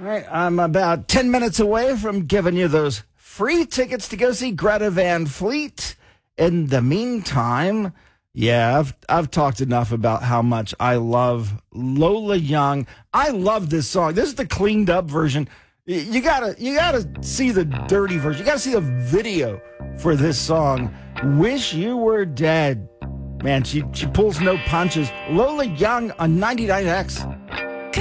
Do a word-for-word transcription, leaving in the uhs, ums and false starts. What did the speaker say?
right, I'm about ten minutes away from giving you those free tickets to go see Greta Van Fleet. In the meantime, yeah, I've I've talked enough about how much I love Lola Young. I love this song. This is the cleaned up version. You gotta you gotta see the dirty version. You gotta see the video for this song. Wish You Were Dead. Man, she she pulls no punches. Lola Young on ninety-nine X.